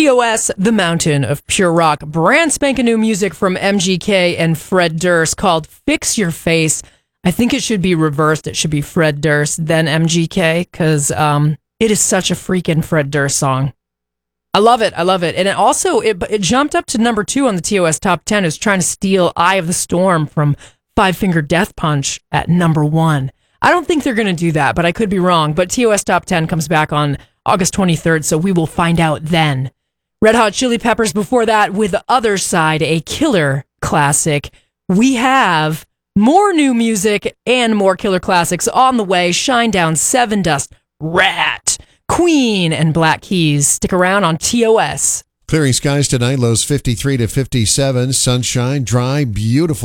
TOS, The Mountain of Pure Rock. Brand spanking new music from MGK and Fred Durst called Fix Your Face. I think it should be reversed. It should be Fred Durst, then MGK, because it is such a freaking Fred Durst song. I love it. I love it. And it also, it jumped up to number 2 on the TOS Top 10. It was trying to steal Eye of the Storm from Five Finger Death Punch at number 1. I don't think they're going to do that, but I could be wrong. But TOS Top 10 comes back on August 23rd, so we will find out then. Red Hot Chili Peppers before that with The Other Side, a killer classic. We have more new music and more killer classics on the way. Shinedown, Seven Dust, Rat, Queen, and Black Keys. Stick around on TOS. Clearing skies tonight, lows 53 to 57. Sunshine, dry, beautiful.